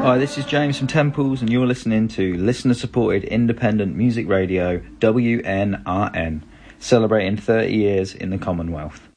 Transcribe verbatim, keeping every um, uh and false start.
Hi, this is James from Temples, and you're listening to listener-supported independent music radio, W N R N, celebrating thirty years in the Commonwealth.